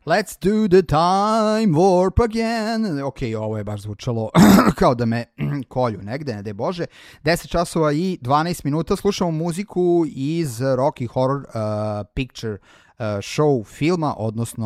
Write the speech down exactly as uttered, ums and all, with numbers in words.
Let's do the time warp again. Ok, ovo je baš zvučalo kao da me kolju negde, ne daj Bože. deset časova i dvanaest minuta slušamo muziku iz Rocky Horror uh, Picture uh, Show filma, odnosno